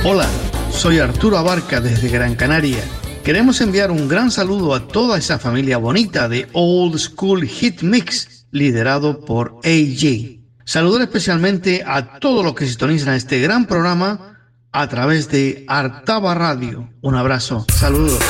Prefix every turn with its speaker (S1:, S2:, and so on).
S1: Hola, soy Arturo Abarca desde Gran Canaria. Queremos enviar un gran saludo a toda esa familia bonita de Old School Hit Mix, liderado por AJ. Saludar especialmente a todos los que sintonizan este gran programa a través de Artaba Radio. Un abrazo, saludos.